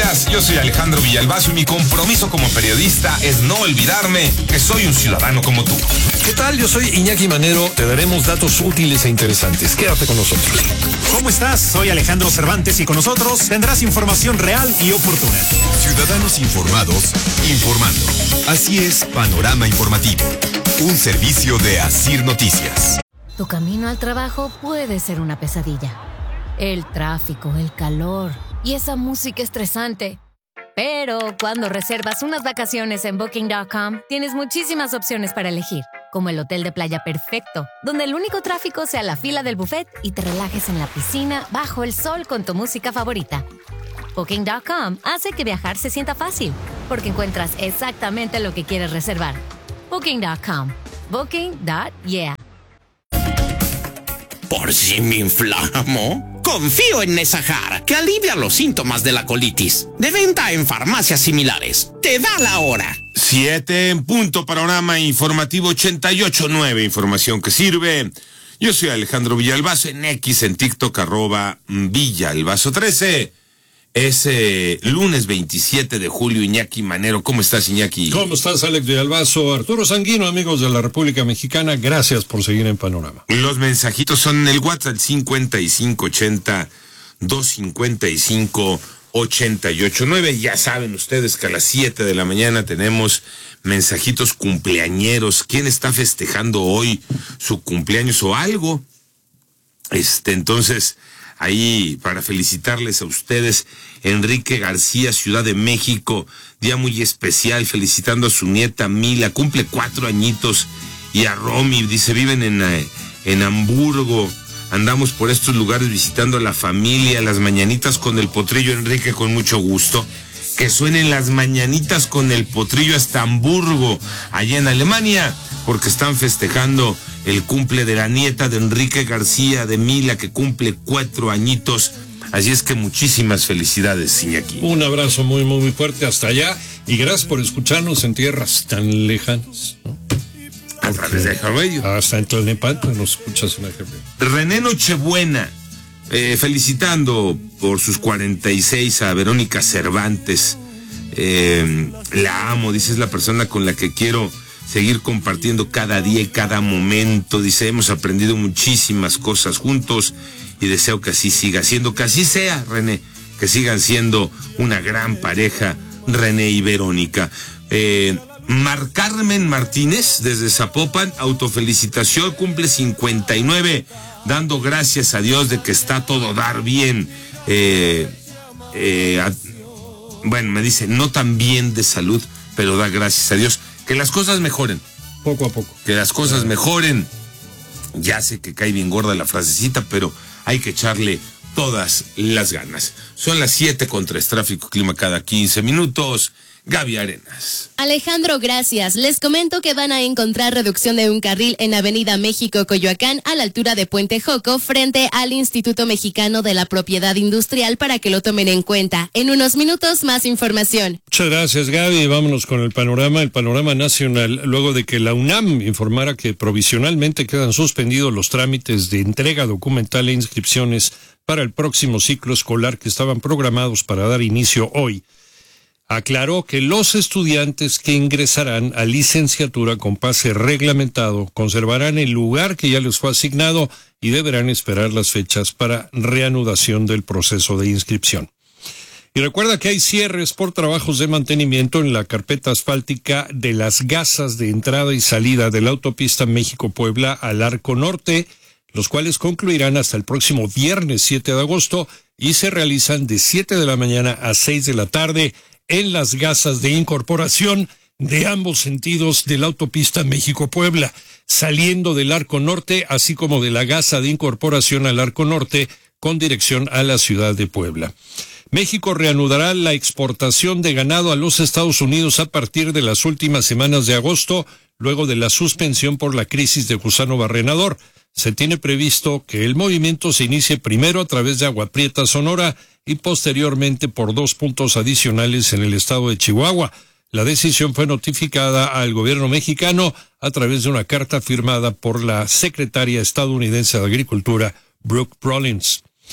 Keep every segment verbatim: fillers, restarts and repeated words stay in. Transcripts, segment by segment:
días, yo soy Alejandro Villalbazo y mi compromiso como periodista es no olvidarme que soy un ciudadano como tú. ¿Qué tal? Yo soy Iñaki Manero, te daremos datos útiles e interesantes. Quédate con nosotros. ¿Cómo estás? Soy Alejandro Cervantes y con nosotros tendrás información real y oportuna. Ciudadanos informados, informando. Así es, Panorama Informativo, un servicio de Asir Noticias. Tu camino al trabajo puede ser una pesadilla. El tráfico, el calor y esa música estresante. Pero cuando reservas unas vacaciones en Booking punto com, tienes muchísimas opciones para elegir, como el hotel de playa perfecto, donde el único tráfico sea la fila del buffet y te relajes en la piscina bajo el sol con tu música favorita. Booking punto com hace que viajar se sienta fácil, porque encuentras exactamente lo que quieres reservar. Booking punto com. Booking punto yeah. ¿Por si me inflamo? Confío en Nesahar, que alivia los síntomas de la colitis. De venta en farmacias similares. Te da la hora. Siete en punto, Panorama Informativo ochenta y ocho punto nueve, información que sirve. Yo soy Alejandro Villalbazo, en X, en TikTok, arroba Villalbazo trece. Es eh, lunes veintisiete de julio, Iñaki Manero. ¿Cómo estás, Iñaki? ¿Cómo estás, Alex Villalbazo? Arturo Sanguino, amigos de la República Mexicana, gracias por seguir en Panorama. Los mensajitos son en el WhatsApp cincuenta y cinco ochenta, doscientos cincuenta y cinco, ochenta y ocho nueve. Ya saben ustedes que a las siete de la mañana tenemos mensajitos cumpleañeros. ¿Quién está festejando hoy su cumpleaños o algo? Este, entonces... Ahí, para felicitarles a ustedes, Enrique García, Ciudad de México, día muy especial, felicitando a su nieta Mila, cumple cuatro añitos, y a Romy, dice, viven en, en Hamburgo, andamos por estos lugares visitando a la familia, las mañanitas con el potrillo, Enrique, con mucho gusto, que suenen las mañanitas con el potrillo hasta Hamburgo, allá en Alemania, porque están festejando el cumple de la nieta de Enrique García, de Mila, que cumple cuatro añitos. Así es que muchísimas felicidades, Iñaki. Un abrazo muy, muy, muy fuerte hasta allá y gracias por escucharnos en tierras tan lejanas, ¿no? A través de Eje hasta en Tlalnepantla nos escuchas en Eje. René Nochebuena, eh, felicitando por sus cuarenta y seis a Verónica Cervantes. Eh, la amo, dice, es la persona con la que quiero seguir compartiendo cada día y cada momento. Dice, hemos aprendido muchísimas cosas juntos y deseo que así siga siendo, que así sea, René, que sigan siendo una gran pareja, René y Verónica. Eh, Mar Carmen Martínez, desde Zapopan, autofelicitación, cumple cincuenta y nueve, dando gracias a Dios de que está todo dar bien. Eh, eh, a, bueno, me dice, no tan bien de salud, pero da gracias a Dios. Que las cosas mejoren. Poco a poco. Que las cosas mejoren. Ya sé que cae bien gorda la frasecita, pero hay que echarle todas las ganas. Son las siete con tres, tráfico, clima cada quince minutos. Gaby Arenas. Alejandro, gracias. Les comento que van a encontrar reducción de un carril en Avenida México, Coyoacán, a la altura de Puente Joco, frente al Instituto Mexicano de la Propiedad Industrial, para que lo tomen en cuenta. En unos minutos, más información. Muchas gracias, Gaby. Vámonos con el panorama, el panorama nacional, luego de que la UNAM informara que provisionalmente quedan suspendidos los trámites de entrega documental e inscripciones para el próximo ciclo escolar que estaban programados para dar inicio hoy. Aclaró que los estudiantes que ingresarán a licenciatura con pase reglamentado conservarán el lugar que ya les fue asignado y deberán esperar las fechas para reanudación del proceso de inscripción. Y recuerda que hay cierres por trabajos de mantenimiento en la carpeta asfáltica de las gasas de entrada y salida de la autopista México-Puebla al Arco Norte, los cuales concluirán hasta el próximo viernes siete de agosto y se realizan de siete de la mañana a seis de la tarde en las gasas de incorporación de ambos sentidos de la autopista México-Puebla, saliendo del Arco Norte, así como de la gasa de incorporación al Arco Norte con dirección a la ciudad de Puebla. México reanudará la exportación de ganado a los Estados Unidos a partir de las últimas semanas de agosto, luego de la suspensión por la crisis de gusano barrenador. Se tiene previsto que el movimiento se inicie primero a través de Agua Prieta, Sonora, y posteriormente por dos puntos adicionales en el estado de Chihuahua. La decisión fue notificada al gobierno mexicano a través de una carta firmada por la secretaria estadounidense de Agricultura, Brooke Rollins.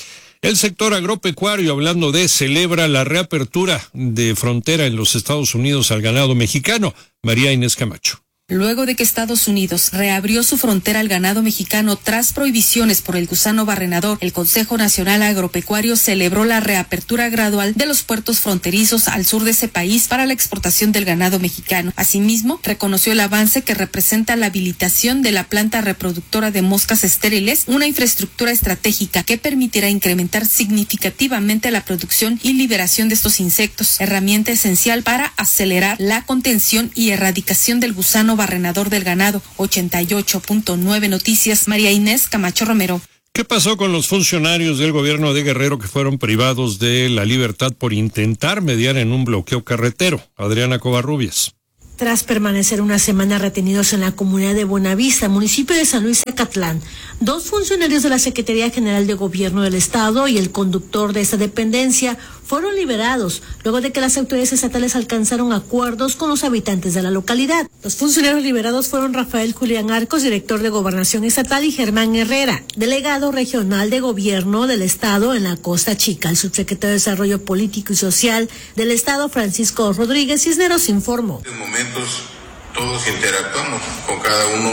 El sector agropecuario, hablando de, celebra la reapertura de frontera en los Estados Unidos al ganado mexicano. María Inés Camacho. Luego de que Estados Unidos reabrió su frontera al ganado mexicano tras prohibiciones por el gusano barrenador, el Consejo Nacional Agropecuario celebró la reapertura gradual de los puertos fronterizos al sur de ese país para la exportación del ganado mexicano. Asimismo, reconoció el avance que representa la habilitación de la planta reproductora de moscas estériles, una infraestructura estratégica que permitirá incrementar significativamente la producción y liberación de estos insectos, herramienta esencial para acelerar la contención y erradicación del gusano barrenador del ganado. Ochenta y ocho punto nueve Noticias, María Inés Camacho Romero. ¿Qué pasó con los funcionarios del gobierno de Guerrero que fueron privados de la libertad por intentar mediar en un bloqueo carretero? Adriana Covarrubias. Tras permanecer una semana retenidos en la comunidad de Buenavista, municipio de San Luis Zacatlán, dos funcionarios de la Secretaría General de Gobierno del Estado y el conductor de esta dependencia fueron liberados luego de que las autoridades estatales alcanzaron acuerdos con los habitantes de la localidad. Los funcionarios liberados fueron Rafael Julián Arcos, director de Gobernación Estatal, y Germán Herrera, delegado regional de Gobierno del Estado en la Costa Chica. El subsecretario de Desarrollo Político y Social del Estado, Francisco Rodríguez Cisneros, informó. En momentos todos interactuamos con cada uno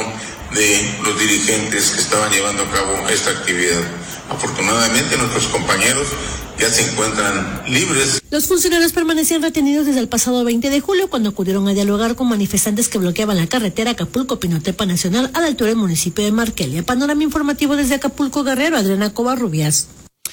de los dirigentes que estaban llevando a cabo esta actividad. Afortunadamente nuestros compañeros ya se encuentran libres. Los funcionarios permanecían retenidos desde el pasado veinte de julio cuando acudieron a dialogar con manifestantes que bloqueaban la carretera Acapulco-Pinotepa Nacional a la altura del municipio de Marquelia. Panorama informativo desde Acapulco, Guerrero, Adriana Covarrubias.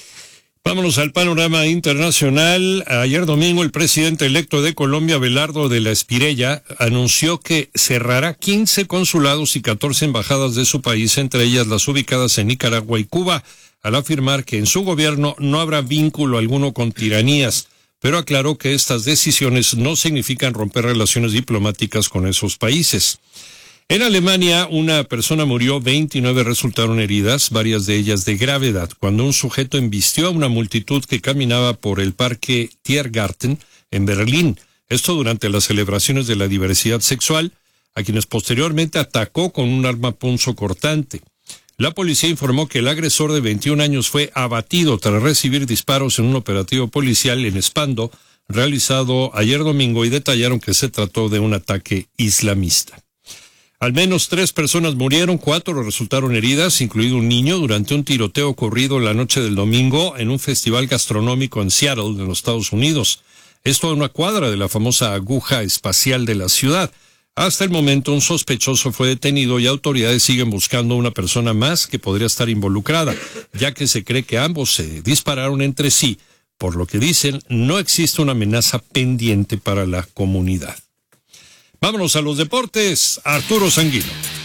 Vámonos al panorama internacional. Ayer domingo el presidente electo de Colombia, Abelardo de la Espriella, anunció que cerrará quince consulados y catorce embajadas de su país, entre ellas las ubicadas en Nicaragua y Cuba, al afirmar que en su gobierno no habrá vínculo alguno con tiranías, pero aclaró que estas decisiones no significan romper relaciones diplomáticas con esos países. En Alemania, una persona murió, veintinueve resultaron heridas, varias de ellas de gravedad, cuando un sujeto embistió a una multitud que caminaba por el parque Tiergarten en Berlín. Esto durante las celebraciones de la diversidad sexual, a quienes posteriormente atacó con un arma punzocortante. La policía informó que el agresor de veintiún años fue abatido tras recibir disparos en un operativo policial en Spandau, realizado ayer domingo, y detallaron que se trató de un ataque islamista. Al menos tres personas murieron, cuatro resultaron heridas, incluido un niño, durante un tiroteo ocurrido la noche del domingo en un festival gastronómico en Seattle, en los Estados Unidos. Esto a una cuadra de la famosa aguja espacial de la ciudad. Hasta el momento, un sospechoso fue detenido y autoridades siguen buscando a una persona más que podría estar involucrada, ya que se cree que ambos se dispararon entre sí. Por lo que dicen, no existe una amenaza pendiente para la comunidad. Vámonos a los deportes. Arturo Sanguino.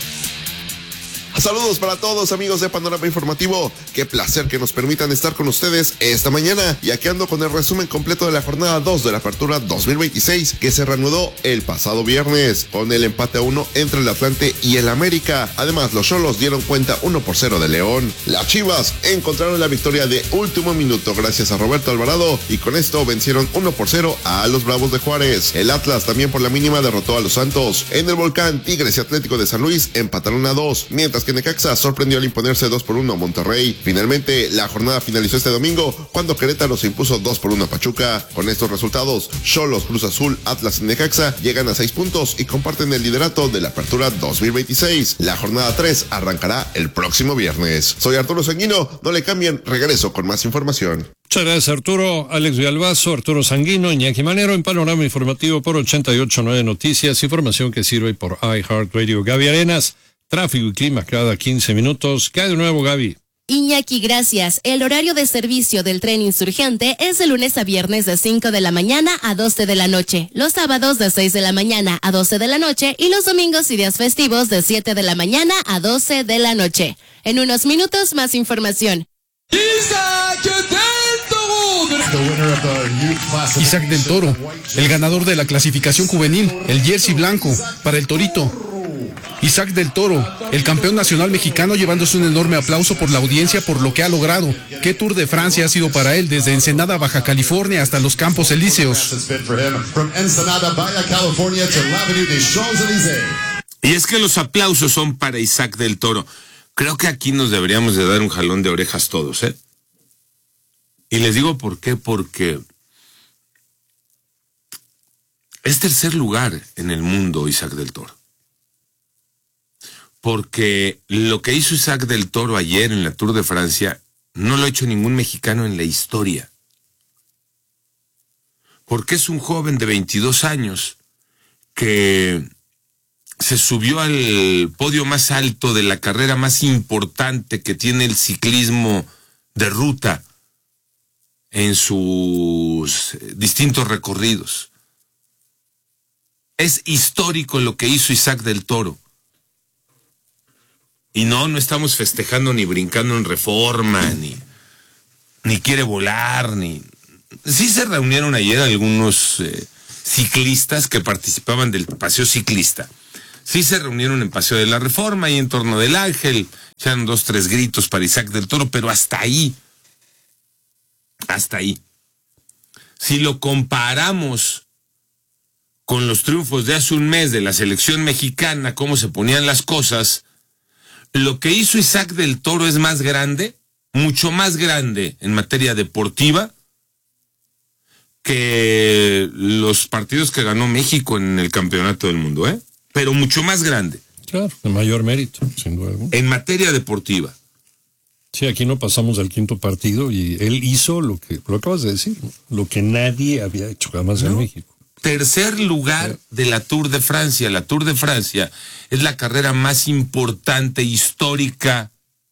Saludos para todos, amigos de Panorama Informativo. Qué placer que nos permitan estar con ustedes esta mañana. Y aquí ando con el resumen completo de la jornada dos de la Apertura dos mil veintiséis, que se reanudó el pasado viernes, con el empate a uno entre el Atlante y el América. Además, los Xolos dieron cuenta uno por cero de León. Las Chivas encontraron la victoria de último minuto gracias a Roberto Alvarado, y con esto vencieron uno por cero a los Bravos de Juárez. El Atlas también por la mínima derrotó a los Santos. En el Volcán, Tigres y Atlético de San Luis empataron a dos, mientras que Necaxa sorprendió al imponerse dos por uno a Monterrey. Finalmente, la jornada finalizó este domingo cuando Querétaro se impuso dos por uno a Pachuca. Con estos resultados, Xolos, Cruz Azul, Atlas y Necaxa llegan a seis puntos y comparten el liderato de la Apertura dos mil veintiséis. La jornada tres arrancará el próximo viernes. Soy Arturo Sanguino, no le cambien, regreso con más información. Muchas gracias, Arturo. Alex Villalbazo, Arturo Sanguino, Iñaki Manero en Panorama Informativo por ochenta y ocho punto nueve Noticias, información que sirve por iHeartRadio. Gaby Arenas, tráfico y clima cada quince minutos. ¿Qué hay de nuevo, Gaby? Iñaki, gracias. El horario de servicio del tren Insurgente es de lunes a viernes de cinco de la mañana a doce de la noche, los sábados de seis de la mañana a doce de la noche y los domingos y días festivos de siete de la mañana a doce de la noche. En unos minutos, más información. Isaac del Toro, el ganador de la clasificación juvenil, el jersey blanco, para el Torito. Isaac del Toro, el campeón nacional mexicano, llevándose un enorme aplauso por la audiencia por lo que ha logrado. ¿Qué Tour de Francia ha sido para él desde Ensenada, Baja California, hasta los Campos Elíseos? Y es que los aplausos son para Isaac del Toro. Creo que aquí nos deberíamos de dar un jalón de orejas todos, ¿eh? Y les digo por qué, porque es tercer lugar en el mundo Isaac del Toro. Porque lo que hizo Isaac del Toro ayer en la Tour de Francia no lo ha hecho ningún mexicano en la historia. Porque es un joven de veintidós años que se subió al podio más alto de la carrera más importante que tiene el ciclismo de ruta en sus distintos recorridos. Es histórico lo que hizo Isaac del Toro. Y no, no estamos festejando ni brincando en Reforma, ni, ni quiere volar, ni... Sí se reunieron ayer algunos eh, ciclistas que participaban del paseo ciclista. Sí se reunieron en Paseo de la Reforma y en torno del Ángel, echaron dos, tres gritos para Isaac del Toro, pero hasta ahí, hasta ahí. Si lo comparamos con los triunfos de hace un mes de la selección mexicana, cómo se ponían las cosas, lo que hizo Isaac del Toro es más grande, mucho más grande en materia deportiva que los partidos que ganó México en el Campeonato del Mundo, ¿eh? Pero mucho más grande. Claro, de mayor mérito, sin duda alguna. En materia deportiva. Sí, aquí no pasamos al quinto partido y él hizo lo que, lo acabas de decir, ¿no? Lo que nadie había hecho jamás no. en México. Tercer lugar de la Tour de Francia. La Tour de Francia es la carrera más importante, histórica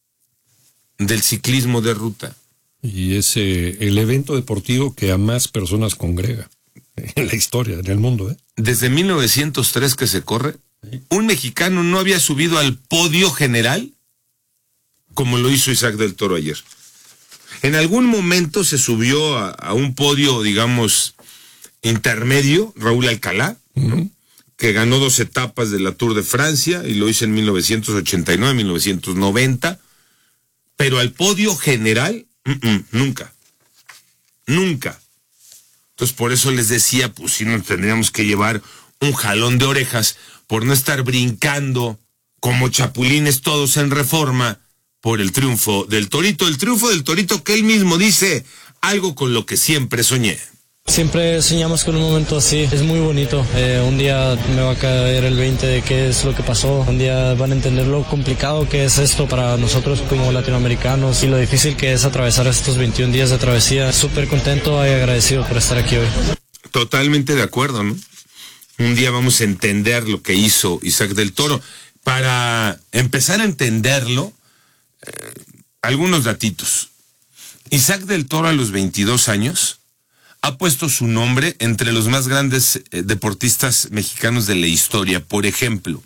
del ciclismo de ruta. Y es eh, el evento deportivo que a más personas congrega en la historia, en el mundo. ¿eh? Desde mil novecientos tres que se corre, sí. Un mexicano no había subido al podio general como lo hizo Isaac del Toro ayer. En algún momento se subió a, a un podio, digamos, intermedio, Raúl Alcalá, ¿no? Uh-huh. Que ganó dos etapas de la Tour de Francia y lo hizo en mil novecientos ochenta y nueve, mil novecientos noventa, pero al podio general, uh-uh, nunca, nunca. Entonces por eso les decía, pues si nos tendríamos que llevar un jalón de orejas por no estar brincando como chapulines todos en Reforma por el triunfo del Torito, el triunfo del Torito que él mismo dice, algo con lo que siempre soñé. Siempre soñamos con un momento así, es muy bonito. Eh, un día me va a caer el veinte de qué es lo que pasó, un día van a entender lo complicado que es esto para nosotros como latinoamericanos y lo difícil que es atravesar estos veintiún días de travesía. Súper contento y agradecido por estar aquí hoy. Totalmente de acuerdo, ¿no? Un día vamos a entender lo que hizo Isaac del Toro. Para empezar a entenderlo, eh, algunos datitos. Isaac del Toro a los veintidós años ha puesto su nombre entre los más grandes eh, deportistas mexicanos de la historia. Por ejemplo,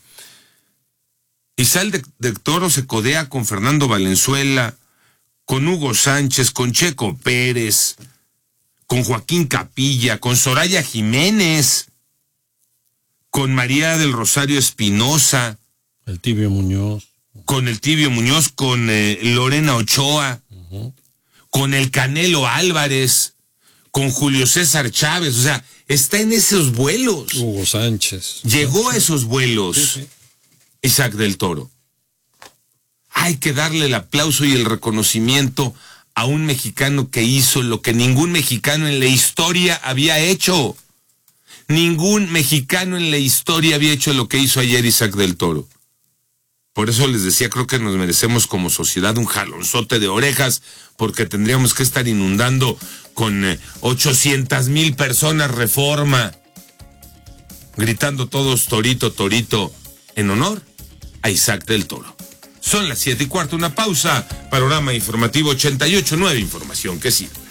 Isaac del de Toro se codea con Fernando Valenzuela, con Hugo Sánchez, con Checo Pérez, con Joaquín Capilla, con Soraya Jiménez, con María del Rosario Espinosa, el Tibio Muñoz, con el Tibio Muñoz, con eh, Lorena Ochoa, uh-huh. con el Canelo Álvarez, con Julio César Chávez, o sea, está en esos vuelos. Hugo Sánchez. Llegó a esos vuelos, sí, sí. Isaac del Toro. Hay que darle el aplauso y el reconocimiento a un mexicano que hizo lo que ningún mexicano en la historia había hecho. Ningún mexicano en la historia había hecho lo que hizo ayer Isaac del Toro. Por eso les decía, creo que nos merecemos como sociedad un jalonzote de orejas, porque tendríamos que estar inundando con eh, ochocientas mil personas Reforma, gritando todos Torito, Torito, en honor a Isaac del Toro. Son las siete y cuarto, una pausa, panorama informativo ochenta y ocho punto nueve, información que sirve.